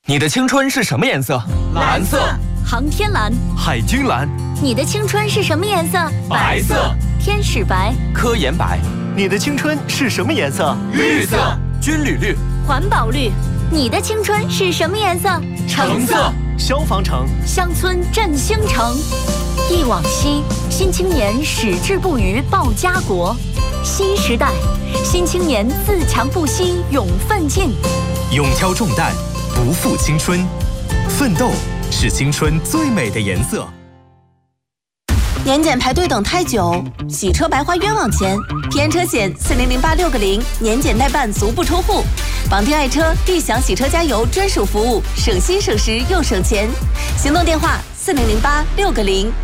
你的青春是什么颜色？ 蓝色。 航天蓝。 海军蓝。 你的青春是什么颜色？ 白色。 天使白。 科研白。 你的青春是什么颜色？ 绿色。 军旅绿。 环保绿。你的青春是什么颜色？ 橙色。 消防橙。 乡村振兴城。忆往昔，新青年矢志不渝报家国。新时代，新青年自强不息勇奋进。 勇挑重担，不负青春，奋斗是青春最美的颜色。 年检排队等太久，洗车白花冤枉钱。平安车险4008-6个0，年检代办足不出户。绑定爱车，立享洗车加油专属服务，省心省时又省钱。行动电话4008-6个0。